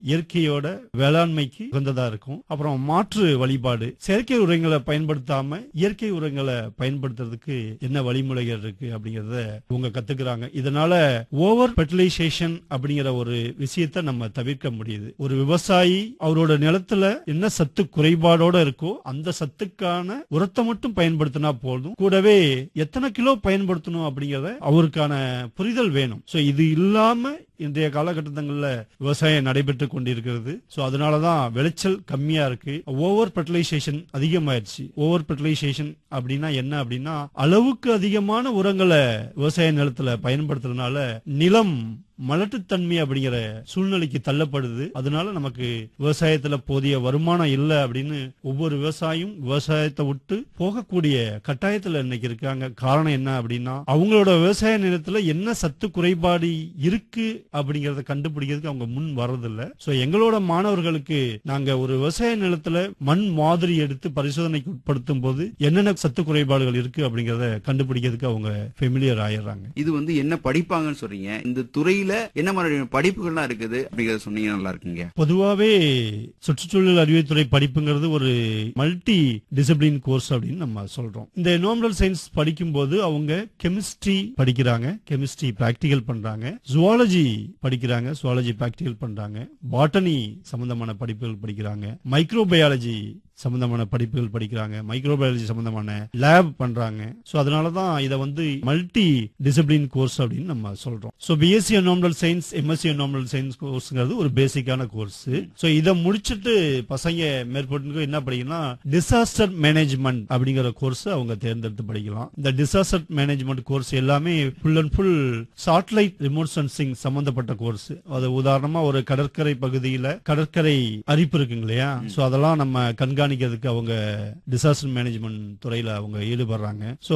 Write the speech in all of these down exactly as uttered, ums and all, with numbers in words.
இயற்கையோட வேளாண்மைக்கு உகந்ததா இருக்கும். அப்புறம் மாற்று வழிபாடு, செயற்கை உரங்களை பயன்படுத்தாம இயற்கை உரங்களை பயன்படுத்துறதுக்கு என்ன வழிமுறைகள் இருக்கு அப்படிங்கறத இவங்க கத்துக்கிறாங்க. இதனால ஓவர் ஃபெர்டிலைசேஷன் அப்படிங்கிற ஒரு விஷயத்தை நம்ம தவிர்க்க முடியுது. ஒரு விவசாயி அவரோட நிலத்துல என்ன சத்து குறைபாடோட இருக்கோ அந்த சத்துக்கான உரத்தை மட்டும் பயன்படுத்தினா போதும். கூடவே எத்தனை கிலோ பயன்படுத்தணும் அப்படிங்கறத அவருக்கான புரிதல் வேணும். சோ இது இல்லாம இன்றைய காலகட்டங்கள்ல விவசாயம் நடைபெற்று கொண்டிருக்கிறது. சோ அதனாலதான் விளைச்சல் கம்மியா இருக்கு. ஓவர் ஃபெர்டிலைசேஷன் அதிகமாயிருச்சு. ஓவர் ஃபெர்டிலைசேஷன் அப்படின்னா என்ன அப்படின்னா, அளவுக்கு அதிகமான உரங்களை விவசாய நிலத்துல பயன்படுத்துறதுனால நிலம் மலட்டுத்தன்மை அப்படிங்கிற சூழ்நிலைக்கு தள்ளப்படுது. அதனால நமக்கு விவசாயத்துல போதிய வருமானம் இல்லை அப்படின்னு ஒவ்வொரு விவசாயியும் விவசாயத்தை விட்டு போகக்கூடிய கட்டாயத்துல இன்னைக்கு இருக்காங்க. காரணம் என்ன அப்படின்னா, அவங்களோட விவசாய நிலத்துல என்ன சத்து குறைபாடு இருக்கு அப்படிங்கறத கண்டுபிடிக்கிறதுக்கு அவங்க முன் வர்றதில்ல. சோ எங்களோட மாணவர்களுக்கு நாங்க ஒரு விவசாய நிலத்துல மண் மாதிரி எடுத்து பரிசோதனைக்கு உட்படுத்தும் போது என்னென்ன சத்து குறைபாடுகள் இருக்கு அப்படிங்கறத கண்டுபிடிக்கிறதுக்கு அவங்க ஃபெமிலியர் ஆயிடுறாங்க. இது வந்து என்ன படிப்பாங்கன்னு சொல்றீங்க, இந்த துறையில என்ன மாதிரி படிப்புகள்லாம் இருக்குது அப்படிங்கறத சொன்னீங்க நல்லா இருக்குங்க. பொதுவாவே சுற்றுச்சூழல் அறிவியல் படிப்புங்கிறது ஒரு மல்டி டிசிப்ளின் கோர்ஸ் அப்படின்னு நம்ம சொல்றோம். இந்த என்விரான்மெண்டல் சயின்ஸ் படிக்கும் போது அவங்க கெமிஸ்ட்ரி படிக்கிறாங்க, கெமிஸ்ட்ரி பிராக்டிகல் பண்றாங்க, ஜுவாலஜி படிக்கிறாங்க, ஜுவாலஜி பிராக்டிகல் பண்றாங்க, பாட்டனி சம்பந்தமான படிப்புகள் படிக்கிறாங்க, மைக்ரோபயாலஜி சம்பந்தமான படிப்புகள் படிக்கிறாங்க, மைக்ரோபயாலஜி சம்பந்தமான லேப் பண்றாங்க. சோ அதனாலதான் இத வந்து மல்டி டிசிப்ளின் கோர்ஸ் அப்படின்னு நம்ம சொல்றோம். So BSc environmental science, MSc environmental science கோர்ஸ்ங்கிறது ஒரு பேசிக்கான கோர்ஸ். சோ இத முடிச்சிட்டு பசங்க மேற்பட்டு என்ன படிக்கணும்னா டிசாஸ்டர் மேனேஜ்மெண்ட் அப்படிங்கிற கோர்ஸ் அவங்க தேர்ந்தெடுத்து படிக்கலாம். இந்த டிசாஸ்டர் மேனேஜ்மெண்ட் கோர்ஸ் எல்லாமே full and full satellite remote sensing சம்பந்தப்பட்ட கோர்ஸ். அது உதாரணமா ஒரு கடற்கரை பகுதியில கடற்கரை அரிப்பு இருக்குங்க இல்லையா, சோ அதெல்லாம் நம்ம கண்காணி அவங்க டிசாஸ்டர் மேனேஜ்மெண்ட் துறையில அவங்க ஈடுபடுறாங்க. சோ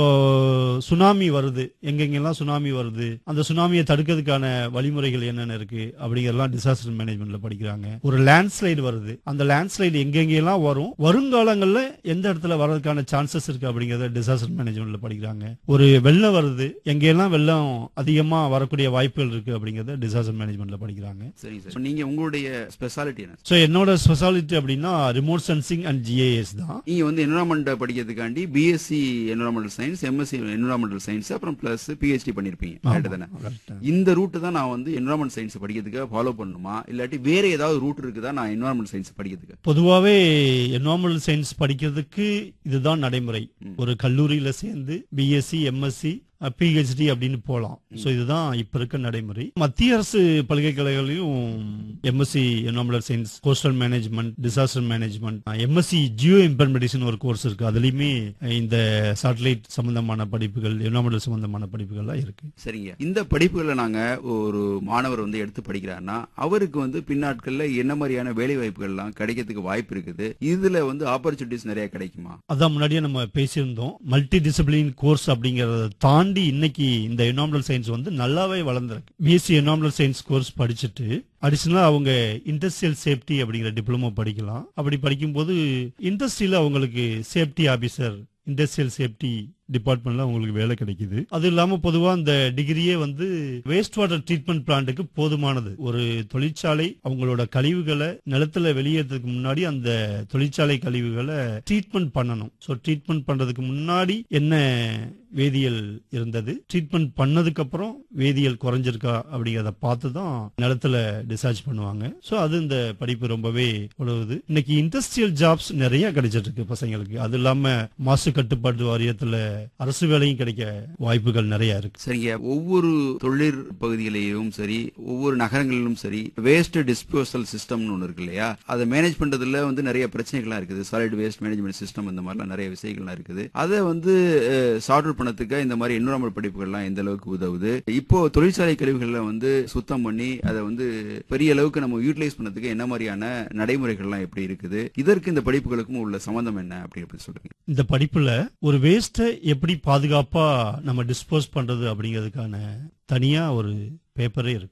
சுனாமி வருது, எங்கெங்கெல்லாம் சுனாமி வருது, அந்த சுனாமியை தடுக்கிறதுக்கான வழிமுறைகள் என்னென்ன இருக்கு அப்படிங்கறதெல்லாம் டிசாஸ்டர் மேனேஜ்மெண்ட்ல படிக்கிறாங்க. ஒரு லேண்ட்ஸ்லைடு வருது, அந்த லேண்ட்ஸ்லைடு எங்கெங்கெல்லாம் வரும், வருங்காலங்கள்ல எந்த இடத்துல வர்றதுக்கான சான்சஸ் இருக்கு அப்படிங்கறத டிசாஸ்டர் மேனேஜ்மெண்ட்ல படிக்கிறாங்க. ஒரு வெள்ளம் வருது, எங்கெல்லாம் வெள்ளம் அதிகமா வரக்கூடிய வாய்ப்புகள் இருக்கு அப்படிங்கறத டிசாஸ்டர் மேனேஜ்மெண்ட்ல படிக்கிறாங்க. சரி சார், நீங்க உங்களுடைய ஸ்பெஷாலிட்டி என்ன? சோ என்னோட ஸ்பெஷாலிட்டி அப்படின்னா ரிமோட் சென்சிங் அண்ட் ஜிஏஎஸ் தான். நீங்க வந்து environment படிக்கிறதுக்காண்டி BSc environmental science, MSc environmental science, அப்புறம் பிளஸ் பிஹெச்டி பண்ணிருப்பீங்க. கரெக்ட் தானே? இந்த ரூட் தான் நான் வந்து என்விரான்மெண்ட் சயின்ஸ் படிக்கிறதுக்கு ஃபாலோ பண்ணுமா, இல்லாட்டி வேற ஏதாவது ரூட் இருக்குதா நான் என்விரான்மெண்ட் சயின்ஸ் படிக்கிறதுக்கு? பொதுவாவே என்விரான்மெண்டல் சயின்ஸ் படிக்கிறதுக்கு இதுதான் நடைமுறை. ஒரு கல்லூரியில சேர்ந்து பிஎஸ்சி, எம்எஸ்சி, பிஹெச்டி அப்படின்னு போலாம். சோ இதுதான் இப்ப இருக்க நடைமுறை. மத்திய அரசு பல்கலைக்கழகங்களிலும் MSc environmental science, coastal management, disaster management, MSc Jio implementation ஒரு கோர்ஸ் இருக்கு. அதுலயுமே இந்த சாட்டலைட் சம்பந்தமான படிப்புகள், என்விரான்மெண்டல் சம்பந்தமான படிப்புகள்லாம் இருக்கு. சரிங்க, இந்த படிப்புகளை நாங்க ஒரு மாணவர் வந்து எடுத்து படிக்கிறாருன்னா அவருக்கு வந்து பின்னாட்கள்ல என்ன மாதிரியான வேலை வாய்ப்புகள்லாம் கிடைக்கிறதுக்கு வாய்ப்பு இருக்குது? இதுல வந்து ஆப்பர்ச்சுனிட்டிஸ் நிறைய கிடைக்குமா? அதான் முன்னாடியே நம்ம பேசியிருந்தோம். மல்டி டிசிப்ளின் கோர்ஸ் அப்படிங்கறத தாண்டி இன்னைக்கு இந்த என்விரான்மெண்டல் சயின்ஸ் வந்து நல்லாவே வளர்ந்துருக்கு. பிஎஸ்சி என்விரான்மெண்டல் சயின்ஸ் கோர்ஸ் படிச்சுட்டு அடிஷனலா அவங்க இண்டஸ்ட்ரியல் சேஃப்டி அப்படிங்கிற டிப்ளமோ படிக்கலாம். அப்படி படிக்கும்போது இண்டஸ்ட்ரியில அவங்களுக்கு சேஃப்டி ஆபீசர், இண்டஸ்ட்ரியல் சேஃப்டி டிபார்ட்மெண்ட்ல உங்களுக்கு வேலை கிடைக்குது. அது இல்லாம பொதுவா இந்த டிகிரியே வந்து வேஸ்ட் வாட்டர் ட்ரீட்மெண்ட் பிளான்ட்டுக்கு போதுமானது. ஒரு தொழிற்சாலை அவங்களோட கழிவுகளை நிலத்துல வெளியேறதுக்கு முன்னாடி அந்த தொழிற்சாலை கழிவுகளை ட்ரீட்மெண்ட் பண்ணணும். சோ ட்ரீட்மெண்ட் பண்றதுக்கு முன்னாடி என்ன வேதியியல் இருந்தது, ட்ரீட்மெண்ட் பண்ணதுக்கு அப்புறம் வேதியியல் குறைஞ்சிருக்கா அப்படிங்கறத பார்த்து தான் நிலத்துல டிஸ்சார்ஜ் பண்ணுவாங்க. சோ அது இந்த படிப்பு ரொம்பவே உதவுது. இன்னைக்கு இண்டஸ்ட்ரியல் ஜாப்ஸ் நிறைய கிடைச்சிட்டு இருக்கு பசங்களுக்கு. அது இல்லாம மாசு கட்டுப்பாட்டு வாரியத்துல அரசு வேலையும் கிடைக்க வாய்ப்புகள் நிறைய இருக்கு. சரிங்க, ஒவ்வொரு தொழில் பகுதிகளிலும் சரி, ஒவ்வொரு நகரங்களிலும் சரி, வேஸ்ட் டிஸ்போசல் சிஸ்டம் ஒன்று இருக்கு இல்லையா, அதை மேனேஜ் பண்றதுல வந்து நிறைய பிரச்சனைகள்லாம் இருக்குது. சாலிட் வேஸ்ட் மேனேஜ்மெண்ட் சிஸ்டம் இந்த மாதிரிலாம் நிறைய விஷயங்கள்லாம் இருக்குது. அதை வந்து சார்ட் அவுட் பண்ணதுக்கு இந்த மாதிரி என்விரான்மெண்ட் படிப்புகள்லாம் எந்த அளவுக்கு உதவுது? இப்போ தொழிற்சாலை கழிவுகளை வந்து சுத்தம் பண்ணி அதை வந்து பெரிய அளவுக்கு நம்ம யூட்டிலைஸ் பண்ணதுக்கு என்ன மாதிரியான நடைமுறைகள்லாம் எப்படி இருக்குது? இதற்கு இந்த படிப்புகளுக்கும் உள்ள சம்பந்தம் என்ன அப்படி எப்படி சொல்றீங்க? இந்த படிப்புல ஒரு வேஸ்ட்டை எப்படி பாதுகாப்பா நம்ம டிஸ்போஸ் பண்றது அப்படிங்கிறதுக்கான தனியா ஒரு பேப்பரே இருக்கு.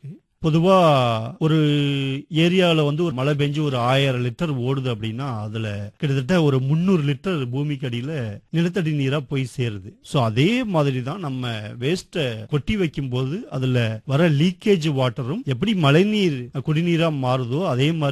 பொதுவா ஒரு ஏரியால வந்து ஒரு மழை பெஞ்சு ஒரு ஆயிரம் லிட்டர் ஓடுது அப்படின்னா அதுல கிட்டத்தட்ட ஒரு முன்னூறு லிட்டர் பூமிக்கு அடியில நிலத்தடி நீரா போய் சேருது. சோ அதே மாதிரி தான் நம்ம வேஸ்ட கொட்டி வைக்கும் போது அதுல வர லீக்கேஜ் வாட்டரும் எப்படி மழைநீர் குடிநீரா மாறுதோ அதே மாதிரி